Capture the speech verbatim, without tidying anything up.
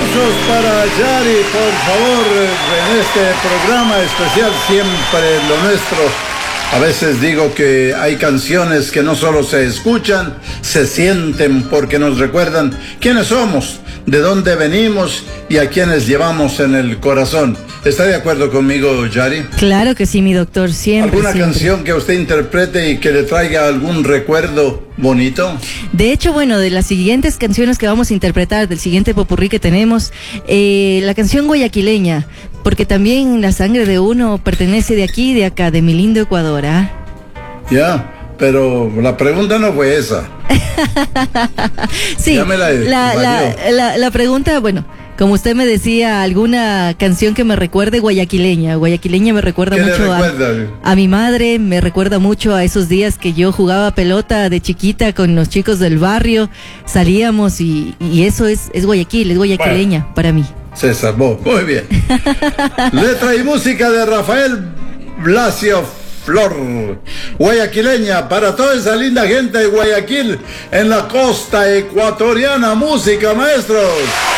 aplausos para Yari, por favor, en este programa especial Siempre lo Nuestro. A veces digo que hay canciones que no solo se escuchan, se sienten porque nos recuerdan quiénes somos, de dónde venimos y a quienes llevamos en el corazón. ¿Está de acuerdo conmigo, Yari? Claro que sí, mi doctor, siempre. ¿Alguna siempre. canción que usted interprete y que le traiga algún recuerdo bonito? De hecho, bueno, de las siguientes canciones que vamos a interpretar, del siguiente popurrí que tenemos, eh, la canción guayaquileña, porque también la sangre de uno pertenece de aquí, de acá, de mi lindo Ecuador, ¿ah? Ya, pero la pregunta no fue esa. Sí, Ya me la, la, la, la, la pregunta, bueno, como usted me decía, alguna canción que me recuerde guayaquileña. Guayaquileña me recuerda ¿Qué mucho le a, recuerda? a mi madre, me recuerda mucho a esos días que yo jugaba pelota de chiquita con los chicos del barrio, salíamos y, y eso es, es Guayaquil, es guayaquileña bueno, para mí. Se salvó, muy bien. Letra y música de Rafael Blasio Flor, guayaquileña, para toda esa linda gente de Guayaquil en la costa ecuatoriana. Música, maestros.